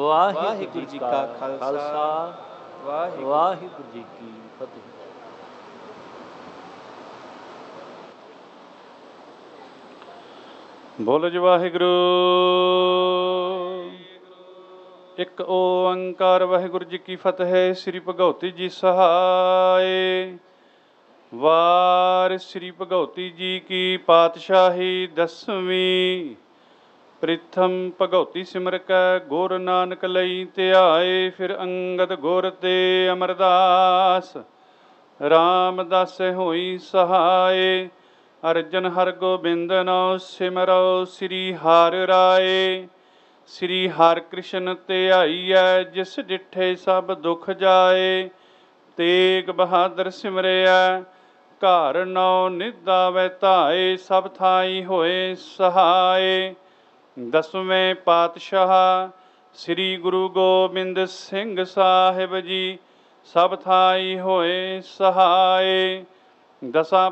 ਵਾਹਿਗੁਰੂ ਜੀ ਕਾ ਖਾਲਸਾ, ਵਾਹਿਗੁਰੂ ਜੀ ਕੀ ਫਤਿਹ। ਬੋਲੋ ਜੀ ਵਾਹਿਗੁਰੂ। ਇੱਕ ਓੰਕਾਰ ਵਾਹਿਗੁਰੂ ਜੀ ਕੀ ਫਤਿਹ। ਸ੍ਰੀ ਭਗਉਤੀ ਜੀ ਸਹਾਏ। ਵਾਰ ਸ੍ਰੀ ਭਗਉਤੀ ਜੀ ਕੀ ਪਾਤਸ਼ਾਹੀ ਦਸਵੀਂ। ਪ੍ਰਿਥਮ ਭਗਉਤੀ ਸਿਮਰ ਕੈ ਗੁਰ ਨਾਨਕ ਲਈ ਧਿਆਏ। ਫਿਰ ਅੰਗਦ ਗੁਰ ਤੇ ਅਮਰਦਾਸ ਰਾਮਦਾਸ ਹੋਈ ਸਹਾਏ। ਅਰਜਨ ਹਰਗੋਬਿੰਦ ਨੋ ਸਿਮਰੋ ਸ੍ਰੀ ਹਰਿ ਰਾਏ। ਸ੍ਰੀ ਹਰਿ ਕ੍ਰਿਸ਼ਨ ਧਿਆਈਐ ਜਿਸ ਡਿਠੇ ਸਭ ਦੁਖ ਜਾਏ। ਤੇਗ ਬਹਾਦਰ ਸਿਮਰਿਐ ਘਰ ਨੌ ਨਿਧਾਵੈ ਧਾਏ। ਸਭ ਥਾਈ ਹੋਏ ਸਹਾਏ। ਦਸਵੇਂ ਪਾਤਸ਼ਾਹ ਸ੍ਰੀ ਗੁਰੂ ਗੋਬਿੰਦ ਸਿੰਘ ਸਾਹਿਬ ਜੀ ਸਭ ਥਾਈ ਹੋਏ ਸਹਾਏ। ਦਸਾਂ